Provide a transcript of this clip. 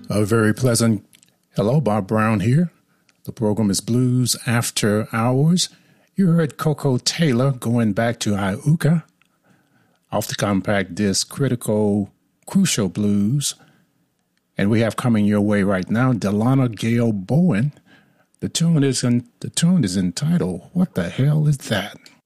A very pleasant hello, Bob Brown here. The program is Blues After Hours. You heard Coco Taylor going back to Iuka off the compact disc Critical Crucial Blues. And we have coming your way right now Delana Gale Bowen. The tune is entitled, What the Hell Is That?